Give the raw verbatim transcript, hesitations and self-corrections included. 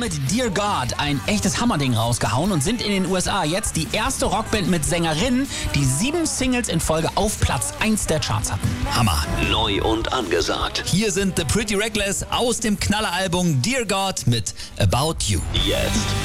mit Dear God ein echtes Hammerding rausgehauen und sind in den U S A jetzt die erste Rockband mit Sängerinnen, die sieben Singles in Folge auf Platz eins der Charts hatten. Hammer. Neu und angesagt. Hier sind The Pretty Reckless aus dem Knalleralbum Dear God mit About You. Jetzt